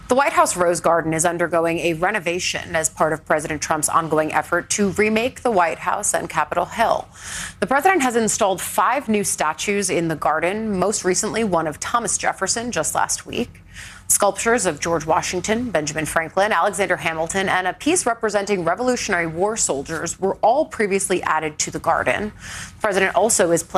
The White House Rose Garden is undergoing a renovation as part of President Trump's ongoing effort to remake the White House and Capitol Hill. The president has installed 5 new statues in the garden, most recently one of Thomas Jefferson just last week. Sculptures of George Washington, Benjamin Franklin, Alexander Hamilton, and a piece representing Revolutionary War soldiers were all previously added to the garden. The president also is